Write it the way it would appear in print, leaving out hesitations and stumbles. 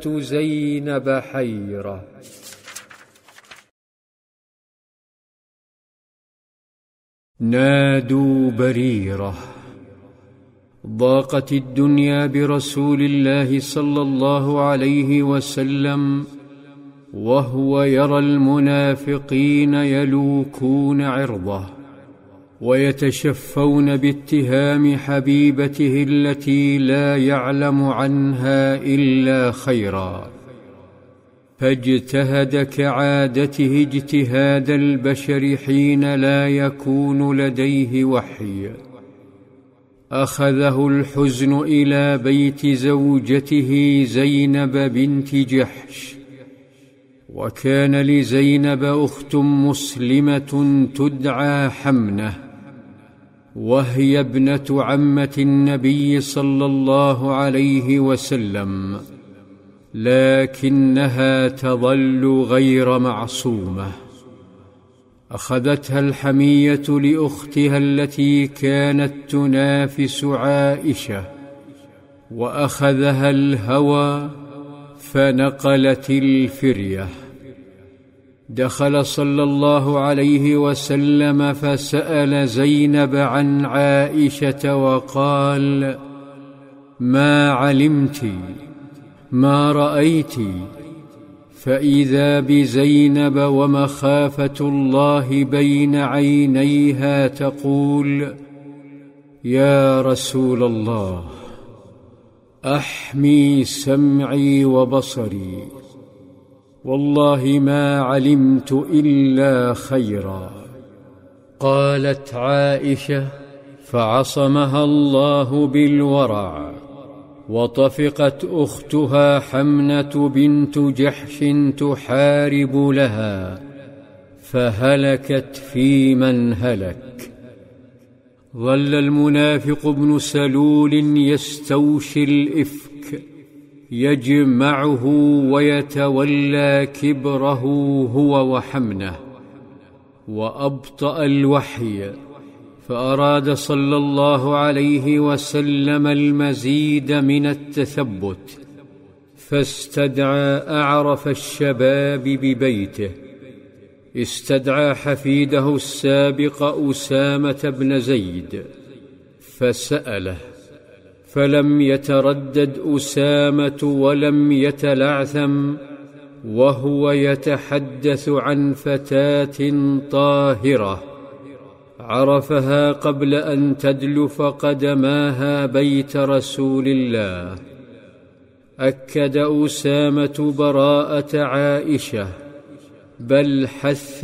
زينب حيرة. نادوا بريرة. ضاقت الدنيا برسول الله صلى الله عليه وسلم وهو يرى المنافقين يلوكون عرضه ويتشفون باتهام حبيبته التي لا يعلم عنها إلا خيرا، فاجتهد كعادته اجتهاد البشر حين لا يكون لديه وحي. أخذه الحزن إلى بيت زوجته زينب بنت جحش، وكان لزينب أخت مسلمة تدعى حمنة، وهي ابنة عمة النبي صلى الله عليه وسلم، لكنها تظل غير معصومة. أخذتها الحمية لأختها التي كانت تنافس عائشة، وأخذها الهوى فنقلت الفرية. دخل صلى الله عليه وسلم فسأل زينب عن عائشة وقال: ما علمت؟ ما رأيت؟ فإذا بزينب ومخافة الله بين عينيها تقول: يا رسول الله، أحمي سمعي وبصري، والله ما علمت إلا خيرا. قالت عائشة: فعصمها الله بالورع، وطفقت أختها حمنة بنت جحش تحارب لها، فهلكت في من هلك. ظل المنافق ابن سلول يستوشي الإفك، يجمعه ويتولى كبره هو وحمنة، وأبطأ الوحي، فأراد صلى الله عليه وسلم المزيد من التثبت، فاستدعى أعرف الشباب ببيته. استدعى حفيده السابق أسامة بن زيد فسأله، فلم يتردد أسامة ولم يتلعثم، وهو يتحدث عن فتاة طاهرة عرفها قبل أن تدلف قدماها بيت رسول الله. أكد أسامة براءة عائشة، بل حث